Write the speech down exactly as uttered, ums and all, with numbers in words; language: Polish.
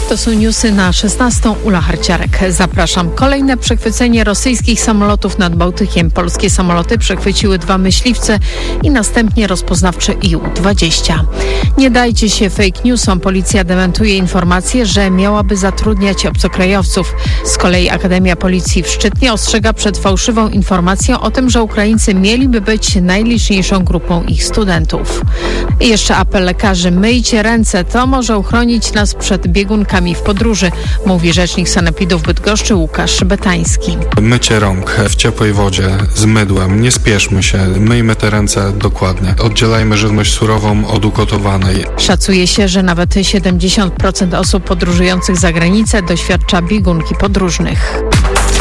To są newsy na szesnastą. Ula Harciarek. Zapraszam. Kolejne przechwycenie rosyjskich samolotów nad Bałtykiem. Polskie samoloty przechwyciły dwa myśliwce i następnie rozpoznawczy I U dwadzieścia. Nie dajcie się fake newsom. Policja dementuje informację, że miałaby zatrudniać obcokrajowców. Z kolei Akademia Policji w Szczytnie ostrzega przed fałszywą informacją o tym, że Ukraińcy mieliby być najliczniejszą grupą ich studentów. I jeszcze apel lekarzy. Myjcie ręce. To może uchronić nas przed biegunkami w podróży, mówi rzecznik Sanepidu w Bydgoszczy Łukasz Betański. Mycie rąk w ciepłej wodzie z mydłem. Nie spieszmy się. Myjmy te ręce dokładnie. Oddzielajmy żywność surową od ugotowanej. Szacuje się, że nawet siedemdziesiąt procent osób podróżujących za granicę doświadcza biegunki podróżnych.